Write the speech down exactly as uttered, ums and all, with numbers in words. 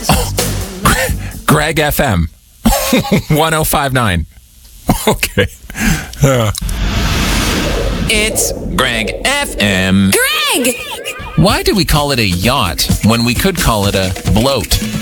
Greg F M. one oh five point nine. Okay. Uh. It's Greg F M. Greg! Why do we call it a yacht when we could call it a bloat?